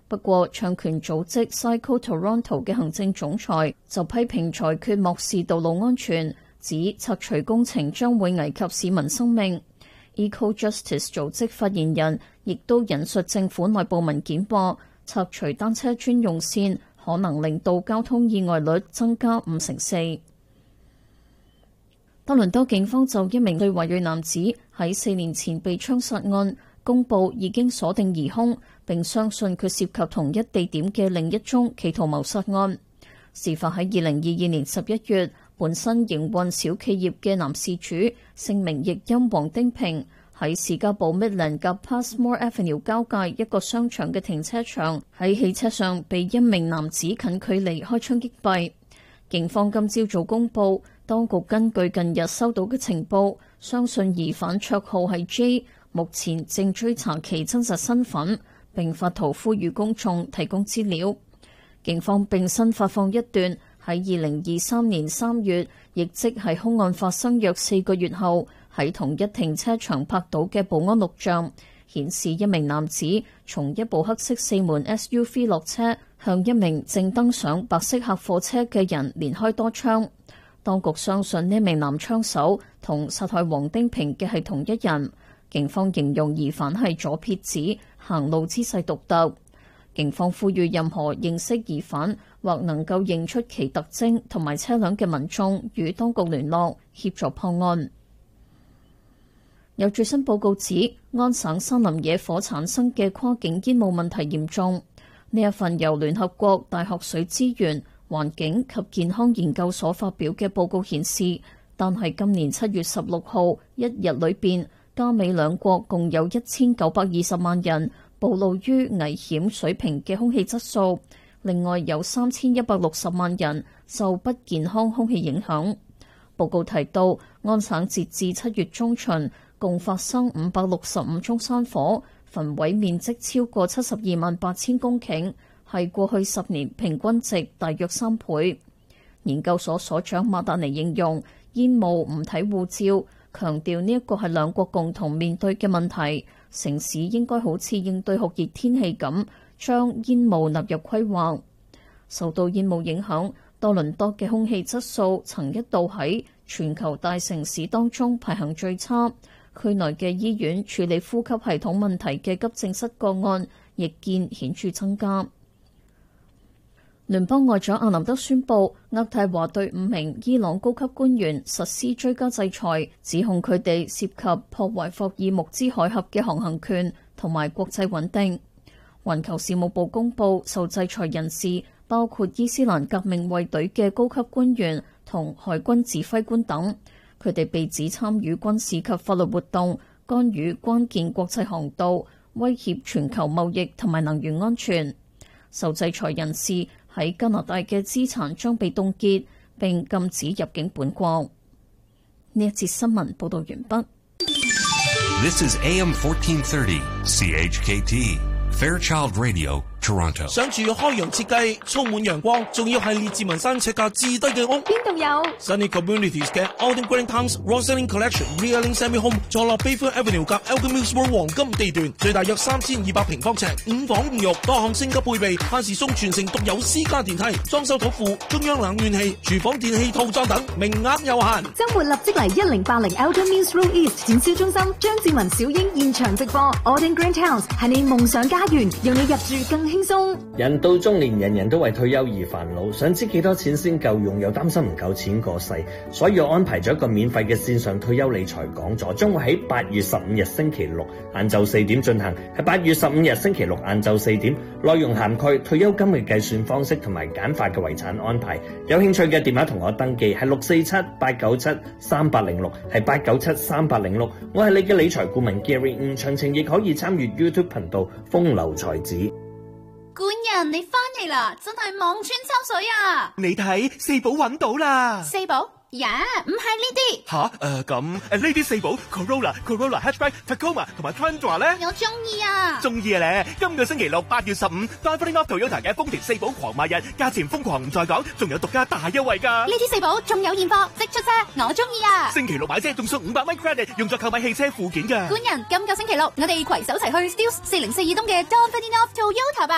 不過，唱權組織 Cycle Toronto 嘅行政總裁就批評裁決漠視道路安全，指拆除工程將會危及市民生命。Eco Justice 組織發言人亦都引述政府內部文件話，拆除單車專用線可能令到交通意外率增加54%。多倫多警方就一名對華裔男子喺4年前被槍殺案公佈已經鎖定疑兇，並相信佢涉及同一地點嘅另一宗企圖謀殺案。事發喺2022年11月，本身營運小企業嘅男事主，姓名譯音黃丁平，喺士嘉堡 Midland 及 Passmore Avenue 交界一個商場嘅停車場，喺汽車上被一名男子近距離開槍擊斃。警方今朝早公佈，當局根據近日收到嘅情報，相信疑犯綽號係 J， 目前正追查其真實身份，並發圖呼籲公眾提供資料。警方並新發放一段喺2023年3月，亦即係兇案發生約4個月後，喺同一停車場拍到嘅保安錄像，顯示一名男子從一部黑色4門 SUV 落車，向一名正登上白色客貨車嘅人連開多槍。當局相信呢名男槍手同殺害黃丁平嘅係同一人。警方形容疑犯係左撇子，行路姿勢獨特。警方呼籲任何認識疑犯或能夠認出其特徵同埋車輛嘅民眾與當局聯絡，協助破案。有最新報告指，安省森林野火產生嘅跨境煙霧問題嚴重。呢一份由聯合國大學水資源、環境及健康研究所發表嘅報告顯示，單係今年7月16號一日裏邊，加美兩國共有1920萬人暴露於危險水平嘅空氣質素，另外有3160萬人受不健康空氣影響。報告提到，安省截至7月中旬共發生565宗山火，焚毀面積超過728000公頃，係過去10年平均值大約3倍。研究所所長馬達尼形容煙霧唔睇護照，強調呢一個係兩國共同面對嘅問題，城市應該好似應對酷熱天氣咁，將煙霧納入規劃。受到煙霧影響，多倫多嘅空氣質素曾一度喺全球大城市當中排行最差，區內嘅醫院處理呼吸系統問題嘅急症室個案亦見顯著增加。聯邦外長阿南德宣布，渥太華對5名伊朗高級官員實施追加制裁，指控佢哋涉及破壞霍爾木茲海峽嘅航行權同埋國際穩定。環球事務部公佈，受制裁人士包括伊斯蘭革命衛隊嘅高級官員同海軍指揮官等，佢哋被指參與軍事及法律活動，干預關鍵國際航道，威脅全球貿易同埋能源安全。受制裁人士喺加拿大嘅資產將被凍結，並禁止入境本國。呢一節新聞報道完畢。 This is AM 1430 CHKT Fairchild Radio Toronto。 想住開揚設計，充滿陽光，仲要係列治文山尺價至低嘅屋。 邊度有 Sunny Communities 嘅 Alden Green Towns Rosaline Collection Realing Semi Home 坐落 Bayfront Avenue 及 Elgin Mills Road 黃金地段，最大約3200平方尺，5房5浴，多項升級配備，限時送全城獨有私家電梯，裝修妥附，中央冷暖氣，廚房電器套裝等，名額有限。 周末立即嚟1080 Elgin Mills Road East 展銷中心，張志文小英現場直播。Alden Green Towns 係你夢想家園，讓你入住更輕鬆。 人到中年，人人都為退休而煩惱，想知幾多錢先夠用，又擔心唔夠錢過世，所以我安排咗一個免費嘅線上退休理財講座，將會喺8月15日星期六晏晝4點進行，係8月15日星期六晏晝4點，內容涵蓋退休金嘅計算方式同埋簡化嘅遺產安排。有興趣嘅電話同我登記係647-897-3806，係897-3806。我係你嘅理財顧問 Gary， 詳情亦可以參與 YouTube 頻道風流才子。 官人，你翻嚟啦，真係望穿秋水啊！ 你睇四寶揾到啦， 四寶呀，唔係呢啲吓，咁呢啲四寶 Corolla Hatchback Tacoma 同埋 Tundra 咧， 我中意啊！ 中意咧！今個星期六8月15 Driving Off Toyota 嘅豐田四寶狂賣日，價錢瘋狂唔再講，仲有獨家大優惠㗎！ 呢啲四寶仲有現貨，即出車，我中意啊！ 星期六買車仲送500蚊 credit， 用作購買汽車附件㗎！ 官人，今個星期六我哋攜手齊去 Steeles 4042東嘅 Driving Off Toyota 吧！